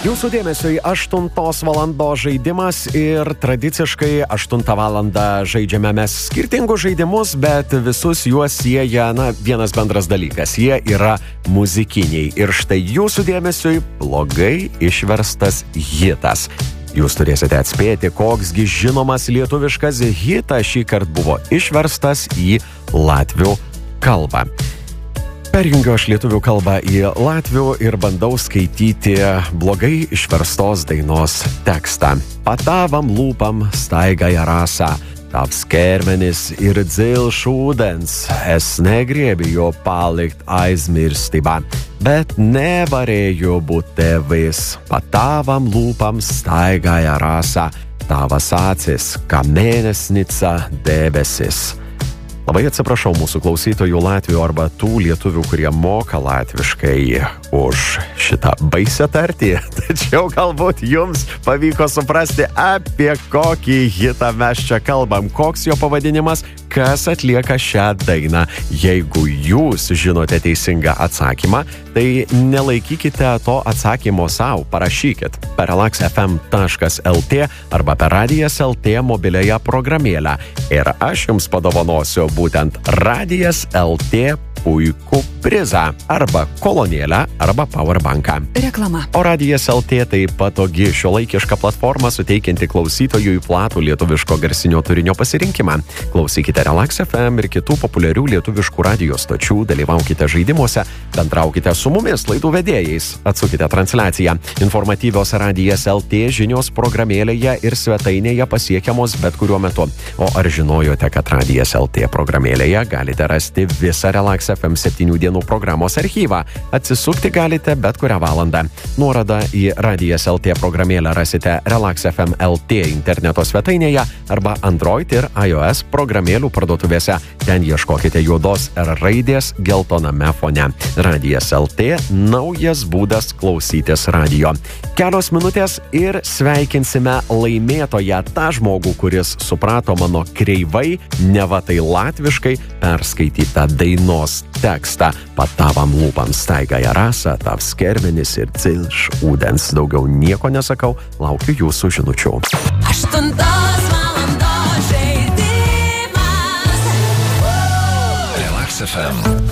Jūsų dėmesiui 8 valandos žaidimas ir tradiciškai 8 valandą žaidžiame mes skirtingus žaidimus, bet visus juos sieja, vienas bendras dalykas. Jie yra muzikiniai. Ir štai jūsų dėmesiui blogai išverstas hitas. Jūs turėsite atspėti, koksgi žinomas lietuviškas hitas šį kartą buvo išverstas į latvių kalbą. Perjungiu aš lietuvių kalbą į latvių ir bandau skaityti blogai išverstos dainos tekstą. Patavam lūpam staigaja rasa, taps kermenis ir dzilš ūdens. Es negriebi jo palikt aizmirstībā, bet nevarēju būt tevis. Patavam lūpam staigaja rasa, tavas acis, kā mēnesnica debesis. Labai atsiprašau mūsų klausytojų latvių arba tų lietuvių, kurie moka latviškai už šitą baisę tartį. Tačiau galbūt jums pavyko suprasti, apie kokį hitą mes čia kalbam, koks jo pavadinimas, kas atlieka šią dainą. Jeigu jūs žinote teisingą atsakymą, tai nelaikykite to atsakymo savo, parašykit per relaxfm.lt arba per Radijas.lt mobiliąją programėlę. Ir aš jums padovanosiu būtent Radijas.lt puikų prizą arba kolonėlę arba powerbanką. Reklama. O Radijas.lt tai patogi šiuolaikiška platforma suteikianti klausytojui platų lietuviško garsinio turinio pasirinkimą. Klausykite Relax FM ir kitų populiarių lietuviškų radijo stočių, dalyvaukite žaidimuose, bendraukite su mumis laidų vedėjais, atsukite transliaciją. Informatyvios Radijas.lt žinios programėlėje ir svetainėje pasiekiamos bet kuriuo metu. O ar žinojote, kad Radijas.lt programėlėje galite rasti visą Relax FM 7 dienų programos archyvą? Atsisukti galite bet kurią valandą. Nuorodą į Radijas.lt programėlę rasite Relax FM LT interneto svetainėje arba Android ir iOS programėlių parduotuvėse. Ten ieškokite juodos R raidės geltoname fone. Radijas.lt naujas būdas klausytis radijo. Kelios minutės ir sveikinsime laimėtoją, tą žmogų, kuris suprato mano kreivai, neva tai latviškai perskaitytą dainos tekstą. Patavam lūpam staigaja rasa, taps kermenis ir dzilš ūdens. Daugiau nieko nesakau, laukiu jūsų žinučių. 8 valandos žaidimas. Relax FM.